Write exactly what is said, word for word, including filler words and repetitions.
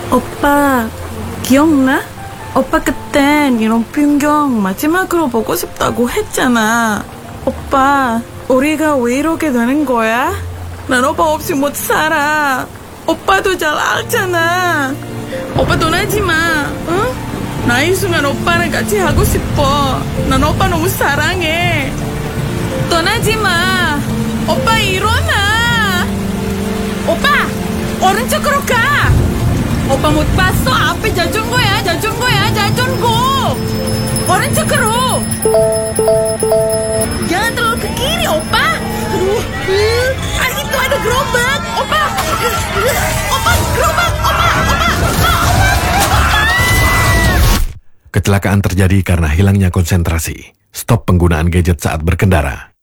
오빠, 기억나? 오빠 그땐 이런 풍경 마지막으로 보고 싶다고 했잖아. 오빠, 우리가 왜 이렇게 되는 거야? 난 오빠 없이 못 살아. 오빠도 잘 알잖아. 오빠 떠나지 마, 응? 나 이 순간 오빠랑 같이 하고 싶어. 난 오빠 너무 사랑해. 떠나지 마. 오빠 일어나. 오빠, 오른쪽으로 가. 오빠 못 봤어? 앞에 자전거야, 자전거야, 자전거. 오른쪽으로. Jangan terlalu ke kiri, opa. Aduh, asyik tuh ada gerobak, opa. Opa, gerobak, opa, opa, opa, opa. Kecelakaan terjadi karena hilangnya konsentrasi. Stop penggunaan gadget saat berkendara.